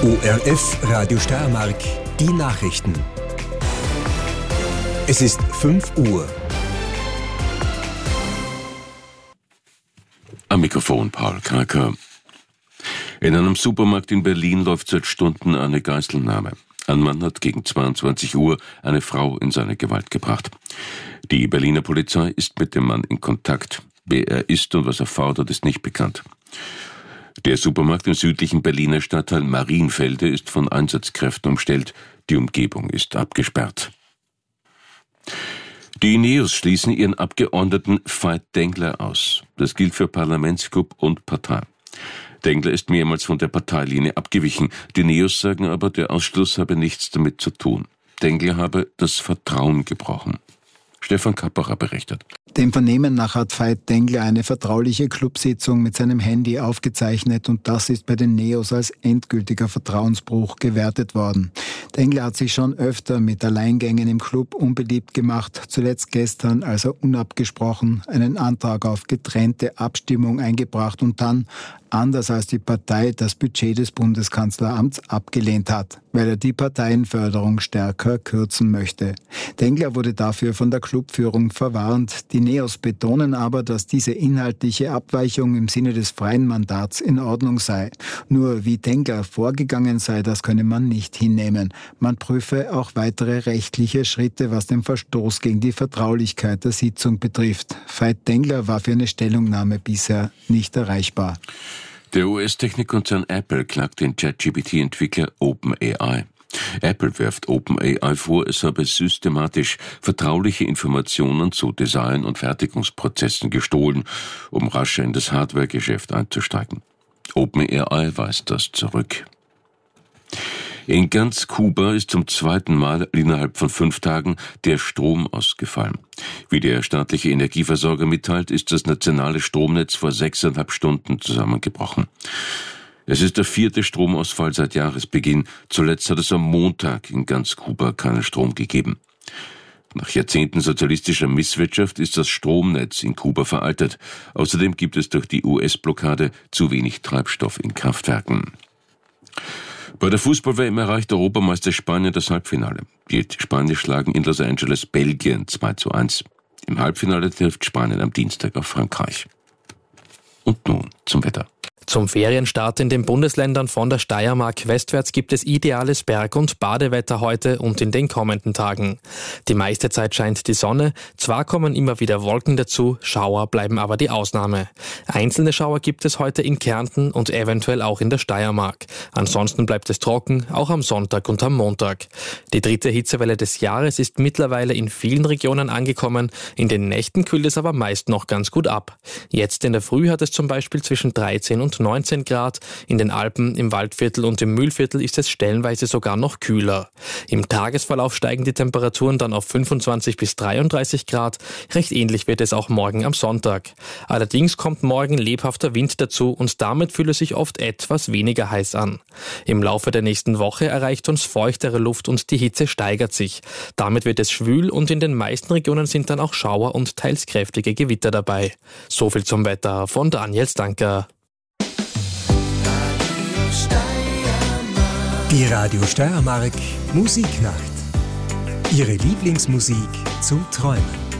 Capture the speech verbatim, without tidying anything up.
O R F Radio Steiermark, die Nachrichten. Es ist fünf Uhr. Am Mikrofon Paul Kraker. In einem Supermarkt in Berlin läuft seit Stunden eine Geiselnahme. Ein Mann hat gegen zweiundzwanzig Uhr eine Frau in seine Gewalt gebracht. Die Berliner Polizei ist mit dem Mann in Kontakt. Wer er ist und was er fordert, ist nicht bekannt. Der Supermarkt im südlichen Berliner Stadtteil Marienfelde ist von Einsatzkräften umstellt. Die Umgebung ist abgesperrt. Die Neos schließen ihren Abgeordneten Veit Dengler aus. Das gilt für Parlamentsclub und Partei. Dengler ist mehrmals von der Parteilinie abgewichen. Die Neos sagen aber, der Ausschluss habe nichts damit zu tun. Dengler habe das Vertrauen gebrochen. Stefan Kappacher berichtet. Dem Vernehmen nach hat Veit Dengler eine vertrauliche Clubsitzung mit seinem Handy aufgezeichnet und das ist bei den Neos als endgültiger Vertrauensbruch gewertet worden. Dengler hat sich schon öfter mit Alleingängen im Club unbeliebt gemacht, zuletzt gestern, als er unabgesprochen einen Antrag auf getrennte Abstimmung eingebracht und dann, anders als die Partei, das Budget des Bundeskanzleramts abgelehnt hat, weil er die Parteienförderung stärker kürzen möchte. Dengler wurde dafür von der Clubführung verwarnt. Die Neos betonen aber, dass diese inhaltliche Abweichung im Sinne des freien Mandats in Ordnung sei. Nur wie Dengler vorgegangen sei, das könne man nicht hinnehmen. Man prüfe auch weitere rechtliche Schritte, was den Verstoß gegen die Vertraulichkeit der Sitzung betrifft. Veit Dengler war für eine Stellungnahme bisher nicht erreichbar. Der U S-Technikkonzern Apple klagt den ChatGPT-Entwickler OpenAI. Apple wirft OpenAI vor, es habe systematisch vertrauliche Informationen zu Design- und Fertigungsprozessen gestohlen, um rascher in das Hardware-Geschäft einzusteigen. OpenAI weist das zurück. In ganz Kuba ist zum zweiten Mal innerhalb von fünf Tagen der Strom ausgefallen. Wie der staatliche Energieversorger mitteilt, ist das nationale Stromnetz vor sechseinhalb Stunden zusammengebrochen. Es ist der vierte Stromausfall seit Jahresbeginn. Zuletzt hat es am Montag in ganz Kuba keinen Strom gegeben. Nach Jahrzehnten sozialistischer Misswirtschaft ist das Stromnetz in Kuba veraltet. Außerdem gibt es durch die U S-Blockade zu wenig Treibstoff in Kraftwerken. Bei der Fußball-W M erreicht Europameister Spanien das Halbfinale. Die Spanier schlagen in Los Angeles Belgien zwei zu eins. Im Halbfinale trifft Spanien am Dienstag auf Frankreich. Und nun zum Wetter. Zum Ferienstart in den Bundesländern von der Steiermark westwärts gibt es ideales Berg- und Badewetter heute und in den kommenden Tagen. Die meiste Zeit scheint die Sonne, zwar kommen immer wieder Wolken dazu, Schauer bleiben aber die Ausnahme. Einzelne Schauer gibt es heute in Kärnten und eventuell auch in der Steiermark. Ansonsten bleibt es trocken, auch am Sonntag und am Montag. Die dritte Hitzewelle des Jahres ist mittlerweile in vielen Regionen angekommen, in den Nächten kühlt es aber meist noch ganz gut ab. Jetzt in der Früh hat es zum Beispiel zwischen dreizehn und neunzehn Grad. In den Alpen, im Waldviertel und im Mühlviertel ist es stellenweise sogar noch kühler. Im Tagesverlauf steigen die Temperaturen dann auf fünfundzwanzig bis dreiunddreißig Grad. Recht ähnlich wird es auch morgen am Sonntag. Allerdings kommt morgen lebhafter Wind dazu und damit fühlt es sich oft etwas weniger heiß an. Im Laufe der nächsten Woche erreicht uns feuchtere Luft und die Hitze steigert sich. Damit wird es schwül und in den meisten Regionen sind dann auch Schauer und teils kräftige Gewitter dabei. So viel zum Wetter von Daniel Stanker. Die Radio Steiermark Musiknacht. Ihre Lieblingsmusik zum Träumen.